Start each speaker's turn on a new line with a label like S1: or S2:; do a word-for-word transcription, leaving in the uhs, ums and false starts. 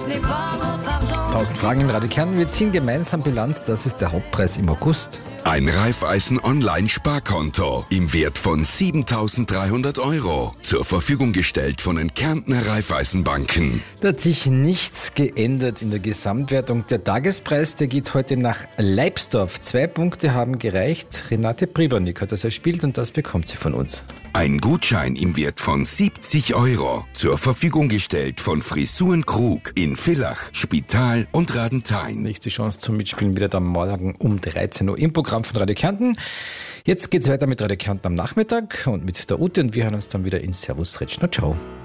S1: Tausend Fragen im Radio Kärnten. Wir ziehen gemeinsam Bilanz. Das ist der Hauptpreis im August.
S2: Ein Raiffeisen-Online-Sparkonto im Wert von siebentausenddreihundert Euro. Zur Verfügung gestellt von den Kärntner Raiffeisenbanken.
S1: Da hat sich nichts geändert in der Gesamtwertung. Der Tagespreis, der geht heute nach Leibsdorf. Zwei Punkte haben gereicht. Renate Pribernick hat das erspielt und das bekommt sie von uns.
S2: Ein Gutschein im Wert von siebzig Euro. Zur Verfügung gestellt von Frisuren Krug in Villach, Spital und Radenthein.
S1: Nächste Chance zum Mitspielen wieder am Morgen um dreizehn Uhr im Programm von Radio Kärnten. Jetzt geht's weiter mit Radio Kärnten am Nachmittag und mit der Ute und wir hören uns dann wieder in Servus Retschner. Ciao.